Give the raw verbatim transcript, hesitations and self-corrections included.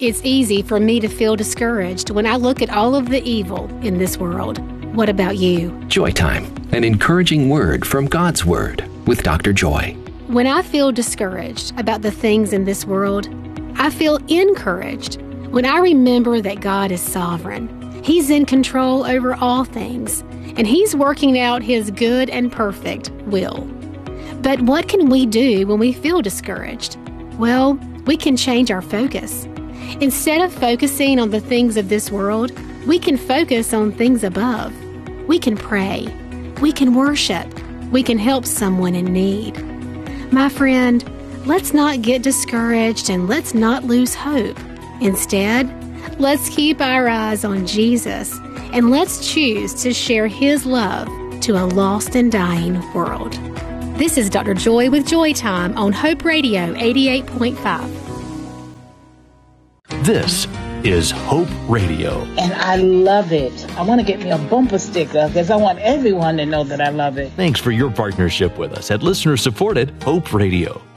it's easy for me to feel discouraged when I look at all of the evil in this world. What about you? Joy Time, an encouraging word from God's Word with Doctor Joy. When I feel discouraged about the things in this world, I feel encouraged when I remember that God is sovereign. He's in control over all things, and He's working out His good and perfect will. But what can we do when we feel discouraged? Well, we can change our focus. Instead of focusing on the things of this world, we can focus on things above. We can pray. We can worship. We can help someone in need. My friend, let's not get discouraged and let's not lose hope. Instead, let's keep our eyes on Jesus and let's choose to share His love to a lost and dying world. This is Doctor Joy with Joy Time on Hope Radio eighty-eight point five. This is Hope Radio. And I love it. I want to get me a bumper sticker because I want everyone to know that I love it. Thanks for your partnership with us at listener-supported Hope Radio.